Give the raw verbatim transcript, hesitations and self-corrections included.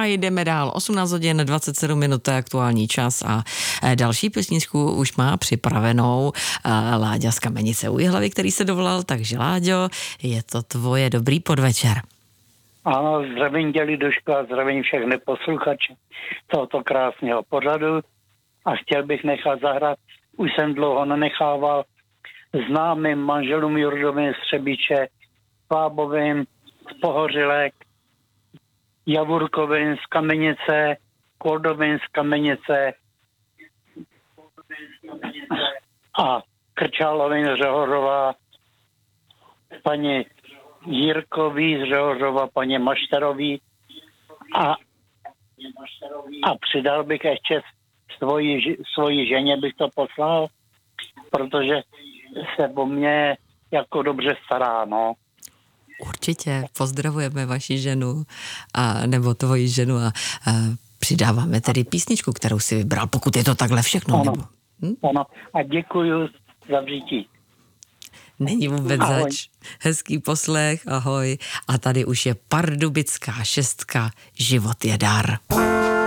a jdeme dál. osmnáct hodin dvacet sedm minut, to je aktuální čas a další písničku už má připravenou Láďa z Kamenice u Jihlavy, který se dovolal, takže Láďo, je to tvoje, dobrý podvečer. Ano, zdravím děli Duško a zdravím všechny posluchače tohoto krásného pořadu a chtěl bych nechat zahrát, už jsem dlouho nenechával, známým manželům Jurdovým z Třebíče, Fábovým z Pohořilek, Javurkovým z Kamenice, Koldovým z Kamenice a Krčálovým z Řehorova, paní Jirkový z Řehorova, paní Mašterový a, a přidal bych ještě svoji, svoji ženě bych to poslal, protože se o mě jako dobře stará, no. Určitě, pozdravujeme vaši ženu, a, nebo tvoji ženu a, a přidáváme tedy písničku, kterou si vybral, pokud je to takhle všechno. Ano, nebo, hm? ano. A děkuju za vžití. Není vůbec Ahoj. zač. Hezký poslech, ahoj. A tady už je pardubická šestka, Život je dar.